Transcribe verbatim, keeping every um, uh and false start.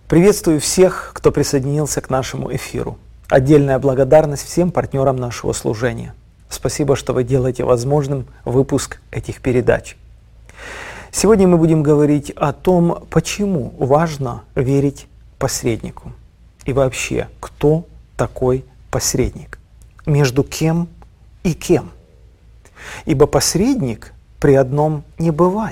Приветствую всех, кто присоединился к нашему эфиру. Отдельная благодарность всем партнерам нашего служения. Спасибо, что вы делаете возможным выпуск этих передач. Сегодня мы будем говорить о том, почему важно верить посреднику. И вообще, кто такой посредник? Между кем и кем? Ибо посредник при одном не бывает.